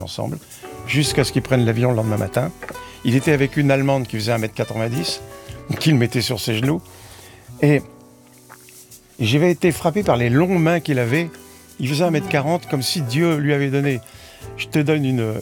ensemble, jusqu'à ce qu'ils prennent l'avion le lendemain matin. Il était avec une Allemande qui faisait 1m90, qu'il mettait sur ses genoux. Et j'avais été frappé par les longues mains qu'il avait. Il faisait 1m40, comme si Dieu lui avait donné. Je te donne une...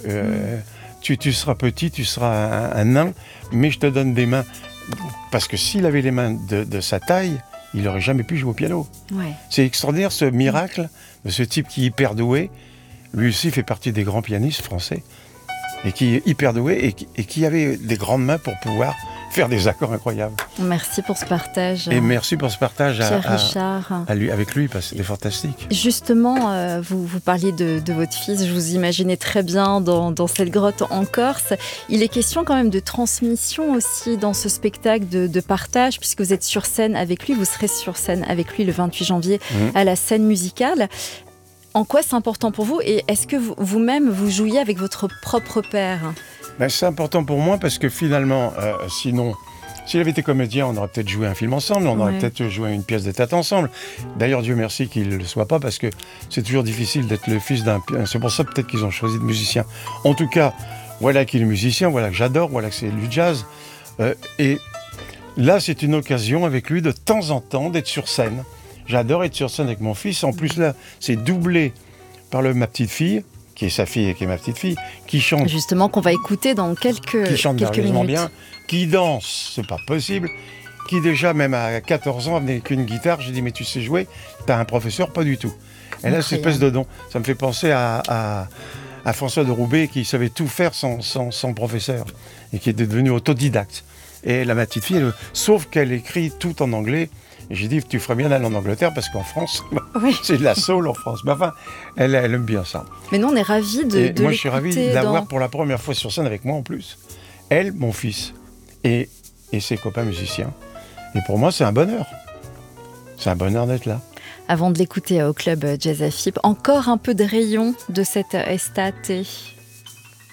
tu seras petit, tu seras un nain, mais je te donne des mains. Parce que s'il avait les mains de sa taille, il n'aurait jamais pu jouer au piano. Ouais. C'est extraordinaire ce miracle de ce type qui est hyper doué. Lui aussi fait partie des grands pianistes français. Et qui est hyper doué et qui avait des grandes mains pour pouvoir faire des accords incroyables. Merci pour ce partage. Et merci pour ce partage Pierre Richard. Avec lui, parce que c'était fantastique. Justement, vous parliez de votre fils, je vous imaginais très bien dans cette grotte en Corse. Il est question quand même de transmission aussi dans ce spectacle, de partage, puisque vous êtes sur scène avec lui, vous serez sur scène avec lui le 28 janvier à la scène musicale. En quoi c'est important pour vous et est-ce que vous-même vous jouiez avec votre propre père ? C'est important pour moi parce que finalement, sinon, s'il avait été comédien, on aurait peut-être joué un film ensemble, on aurait peut-être joué une pièce de théâtre ensemble. D'ailleurs, Dieu merci qu'il ne le soit pas parce que c'est toujours difficile d'être le fils d'un... C'est pour ça peut-être qu'ils ont choisi de musicien. En tout cas, voilà qu'il est musicien, voilà que j'adore, voilà que c'est du jazz. Et là, c'est une occasion avec lui de temps en temps d'être sur scène. J'adore être sur scène avec mon fils. En plus, là, c'est doublé par ma petite fille, qui est sa fille et qui est ma petite fille, qui chante. Justement, qu'on va écouter dans quelques minutes. Qui chante merveilleusement bien, qui danse, c'est pas possible, qui déjà, même à 14 ans, avec une guitare, j'ai dit, mais tu sais jouer, t'as un professeur, pas du tout. Elle a cette espèce de don. Ça me fait penser à François de Roubaix, qui savait tout faire sans professeur, et qui était devenu autodidacte. Et là, ma petite fille, sauf qu'elle écrit tout en anglais. Et j'ai dit, tu ferais bien d'aller en Angleterre, parce qu'en France, c'est de la soul en France. Mais enfin, elle aime bien ça. Mais nous, on est ravis de moi, je suis ravi d'avoir pour la première fois sur scène avec moi en plus. Elle, mon fils, et ses copains musiciens. Et pour moi, c'est un bonheur. C'est un bonheur d'être là. Avant de l'écouter au club Jazz à Fippe, encore un peu de rayon de cette Estate.